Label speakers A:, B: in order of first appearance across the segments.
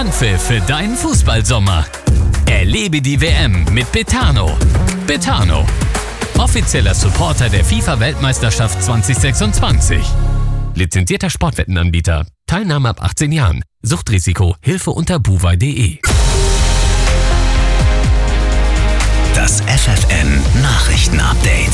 A: Anpfiff für deinen Fußballsommer. Erlebe die WM mit Betano. Betano, offizieller Supporter der FIFA-Weltmeisterschaft 2026. Lizenzierter Sportwettenanbieter. Teilnahme ab 18 Jahren. Suchtrisiko. Hilfe unter buwei.de.
B: Das FFN Nachrichtenupdate.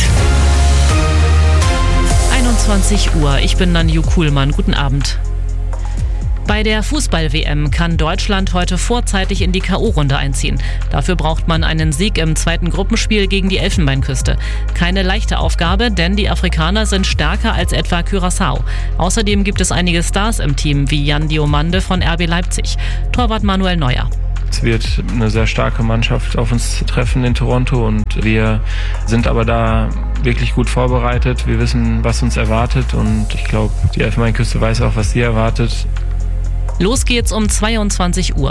C: 21 Uhr. Ich bin Nanju Kuhlmann. Guten Abend. Bei der Fußball-WM kann Deutschland heute vorzeitig in die K.O.-Runde einziehen. Dafür braucht man einen Sieg im zweiten Gruppenspiel gegen die Elfenbeinküste. Keine leichte Aufgabe, denn die Afrikaner sind stärker als etwa Curaçao. Außerdem gibt es einige Stars im Team, wie Jan Diomande von RB Leipzig. Torwart Manuel Neuer.
D: Es wird eine sehr starke Mannschaft auf uns treffen in Toronto und wir sind aber da wirklich gut vorbereitet. Wir wissen, was uns erwartet und ich glaube, die Elfenbeinküste weiß auch, was sie erwartet.
C: Los geht's um 22 Uhr.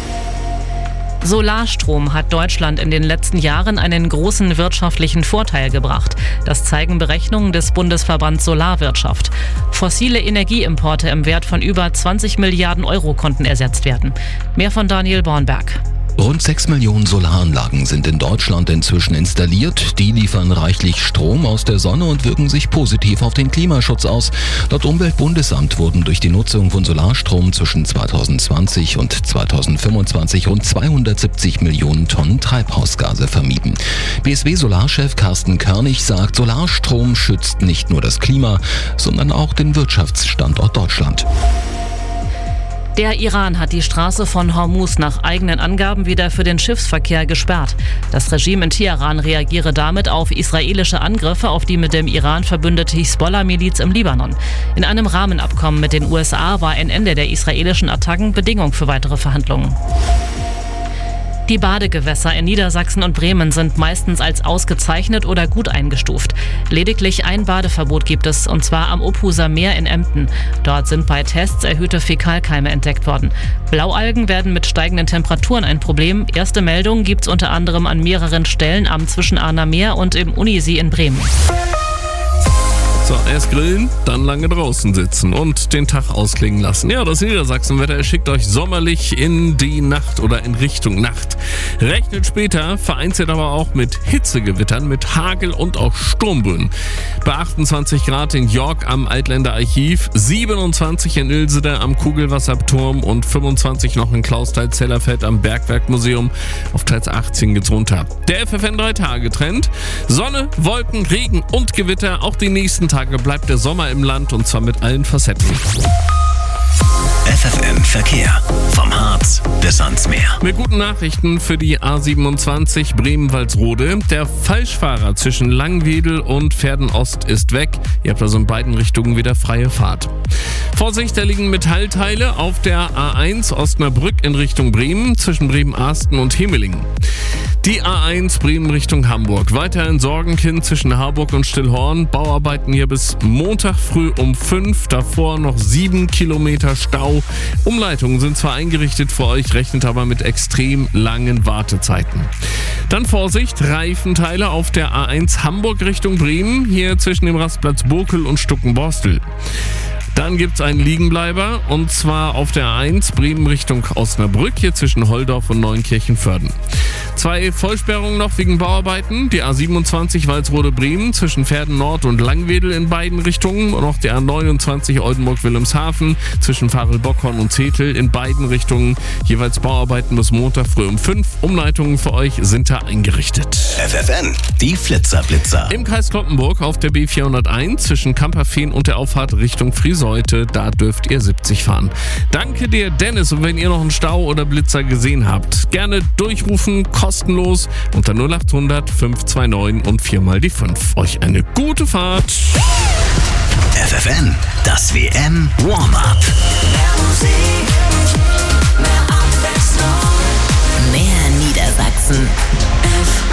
C: Solarstrom hat Deutschland in den letzten Jahren einen großen wirtschaftlichen Vorteil gebracht. Das zeigen Berechnungen des Bundesverbands Solarwirtschaft. Fossile Energieimporte im Wert von über 20 Milliarden Euro konnten ersetzt werden. Mehr von Daniel Bornberg.
E: Rund 6 Millionen Solaranlagen sind in Deutschland inzwischen installiert. Die liefern reichlich Strom aus der Sonne und wirken sich positiv auf den Klimaschutz aus. Laut Umweltbundesamt wurden durch die Nutzung von Solarstrom zwischen 2020 und 2025 rund 270 Millionen Tonnen Treibhausgase vermieden. BSW-Solarchef Carsten Körnig sagt, Solarstrom schützt nicht nur das Klima, sondern auch den Wirtschaftsstandort Deutschland.
C: Der Iran hat die Straße von Hormuz nach eigenen Angaben wieder für den Schiffsverkehr gesperrt. Das Regime in Teheran reagiere damit auf israelische Angriffe auf die mit dem Iran verbündete Hisbollah-Miliz im Libanon. In einem Rahmenabkommen mit den USA war ein Ende der israelischen Attacken Bedingung für weitere Verhandlungen. Die Badegewässer in Niedersachsen und Bremen sind meistens als ausgezeichnet oder gut eingestuft. Lediglich ein Badeverbot gibt es, und zwar am Opphuser Meer in Emden. Dort sind bei Tests erhöhte Fäkalkeime entdeckt worden. Blaualgen werden mit steigenden Temperaturen ein Problem. Erste Meldungen gibt es unter anderem an mehreren Stellen am Zwischenahner Meer und im Unisee in Bremen.
F: So, erst grillen, dann lange draußen sitzen und den Tag ausklingen lassen. Ja, das Niedersachsenwetter schickt euch sommerlich in die Nacht oder in Richtung Nacht. Rechnet später, vereinzelt aber auch mit Hitzegewittern, mit Hagel und auch Sturmböen. Bei 28 Grad in York am Altländer Archiv, 27 in Ilsede am Kugelwasserturm und 25 noch in Klausthal-Zellerfeld am Bergwerkmuseum. Auf teils 18 geht's runter. Der FFN 3-Tage-Trend. Sonne, Wolken, Regen und Gewitter. Auch die nächsten Tage bleibt der Sommer im Land und zwar mit allen Facetten.
B: FFN Verkehr. Vom Harz bis ans Meer.
F: Mit guten Nachrichten für die A27 Bremen-Walsrode. Der Falschfahrer zwischen Langwedel und Pferden-Ost ist weg. Ihr habt also in beiden Richtungen wieder freie Fahrt. Vorsicht, da liegen Metallteile auf der A1 Osnabrück in Richtung Bremen zwischen Bremen-Arsten und Hemelingen. Die A1 Bremen Richtung Hamburg. Weiter in Sorgenkind zwischen Harburg und Stillhorn. Bauarbeiten hier bis Montag früh um 5. Davor noch 7 Kilometer Stau. Umleitungen sind zwar eingerichtet für euch, rechnet aber mit extrem langen Wartezeiten. Dann Vorsicht, Reifenteile auf der A1 Hamburg Richtung Bremen. Hier zwischen dem Rastplatz Bokel und Stuckenborstel. Dann gibt es einen Liegenbleiber und zwar auf der A1 Bremen Richtung Osnabrück, hier zwischen Holdorf und Neunkirchen-Vörden. 2 Vollsperrungen noch wegen Bauarbeiten. Die A27 Walsrode-Bremen zwischen Pferden Nord und Langwedel in beiden Richtungen. Und auch die A29 Oldenburg-Wilhelmshaven zwischen Farel-Bockhorn und Zetel in beiden Richtungen. Jeweils Bauarbeiten bis Montag früh um 5. Umleitungen für euch sind da eingerichtet.
B: FFN, die Flitzer.
F: Im Kreis Cloppenburg auf der B401 zwischen Kamperfehn und der Auffahrt Richtung Frieseute, da dürft ihr 70 fahren. Danke dir, Dennis, und wenn ihr noch einen Stau oder Blitzer gesehen habt, gerne durchrufen, kostenlos unter 0800 529 und 4 mal die 5. Euch eine gute Fahrt.
B: FFN, das WM Warm-Up.
G: Mehr Niedersachsen.